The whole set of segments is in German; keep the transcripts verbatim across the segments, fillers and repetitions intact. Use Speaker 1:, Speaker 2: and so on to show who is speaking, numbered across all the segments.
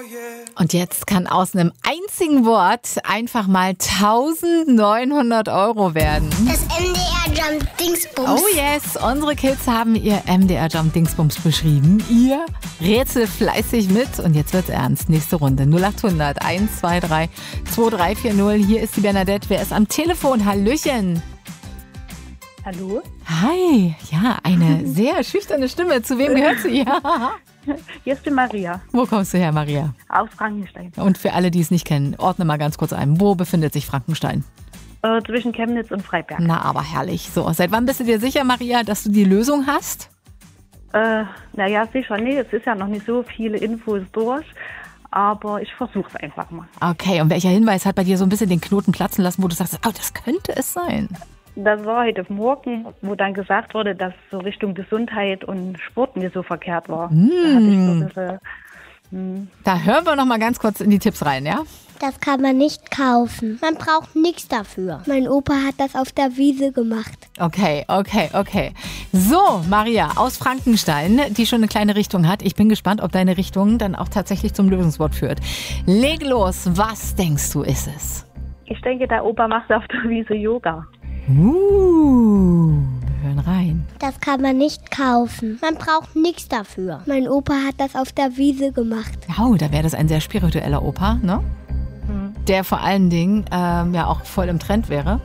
Speaker 1: Und jetzt kann aus einem einzigen Wort einfach mal eintausendneunhundert Euro werden.
Speaker 2: Das M D R Jump Dingsbums.
Speaker 1: Oh yes, unsere Kids haben ihr M D R Jump Dingsbums beschrieben. Ihr rätselt fleißig mit und jetzt wird's ernst. Nächste Runde null acht hundert eins zwei drei zwei drei vier null. Hier ist die Bernadette. Wer ist am Telefon? Hallöchen.
Speaker 3: Hallo?
Speaker 1: Hi. Ja, eine sehr schüchterne Stimme. Zu wem gehört sie? Ja.
Speaker 3: Hier ist die Maria
Speaker 1: Wo kommst du her, Maria?
Speaker 3: aus Frankenstein.
Speaker 1: Und für alle, die es nicht kennen, ordne mal ganz kurz ein. Wo befindet sich Frankenstein?
Speaker 3: Äh, zwischen Chemnitz und Freiberg.
Speaker 1: Na, aber herrlich. So, seit wann bist du dir sicher, Maria, dass du die Lösung hast?
Speaker 3: Äh, naja, sicher, nee, es ist ja noch nicht so viele Infos durch, aber ich versuche es einfach mal.
Speaker 1: Okay, und welcher Hinweis hat bei dir so ein bisschen den Knoten platzen lassen, wo du sagst, oh, das könnte es sein?
Speaker 3: Das war heute Morgen, wo dann gesagt wurde, dass so Richtung Gesundheit und Sport mir so verkehrt war.
Speaker 1: Mm.
Speaker 3: Da hatte ich so ein bisschen, hm.
Speaker 1: Da hören wir noch mal ganz kurz in die Tipps rein, ja?
Speaker 2: Das kann man nicht kaufen. Man braucht nichts dafür. Mein Opa hat das auf der Wiese gemacht.
Speaker 1: Okay, okay, okay. So, Maria aus Frankenstein, die schon eine kleine Richtung hat. Ich bin gespannt, ob deine Richtung dann auch tatsächlich zum Lösungswort führt. Leg los, was denkst du, ist es?
Speaker 3: Ich denke, der Opa macht auf der Wiese Yoga.
Speaker 1: Uh, wir hören rein.
Speaker 2: Das kann man nicht kaufen. Man braucht nichts dafür. Mein Opa hat das auf der Wiese gemacht.
Speaker 1: Oh, da wäre das ein sehr spiritueller Opa, ne?
Speaker 3: Hm.
Speaker 1: Der vor allen Dingen ähm, ja auch voll im Trend wäre.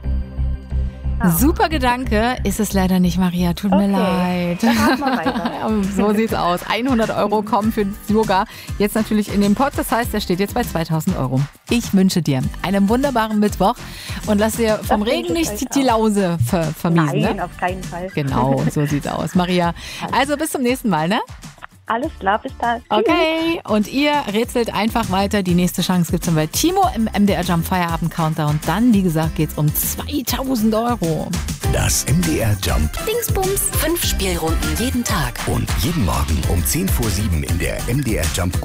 Speaker 3: Ah.
Speaker 1: Super Gedanke, ist es leider nicht, Maria. Tut mir
Speaker 3: Okay.
Speaker 1: leid.
Speaker 3: Dann machen wir weiter.
Speaker 1: So sieht's aus. hundert Euro kommen für das Yoga jetzt natürlich in den Pott. Das heißt, der steht jetzt bei zweitausend Euro. Ich wünsche dir einen wunderbaren Mittwoch und lass dir vom
Speaker 3: Das
Speaker 1: Regen
Speaker 3: wünsche ich
Speaker 1: nicht
Speaker 3: euch
Speaker 1: die
Speaker 3: auch.
Speaker 1: Lause ver vermiesen.
Speaker 3: Nein,
Speaker 1: Ne?
Speaker 3: auf keinen Fall.
Speaker 1: Genau, so sieht's aus. Maria, also bis zum nächsten Mal, ne?
Speaker 3: Alles klar, bis dann.
Speaker 1: Okay, und ihr rätselt einfach weiter. Die nächste Chance gibt's dann bei Timo im M D R Jump Feierabend Countdown. Dann, wie gesagt, geht's um zweitausend Euro.
Speaker 4: Das M D R Jump
Speaker 2: Dingsbums.
Speaker 5: Fünf Spielrunden jeden Tag.
Speaker 4: und jeden Morgen um zehn vor sieben in der M D R Jump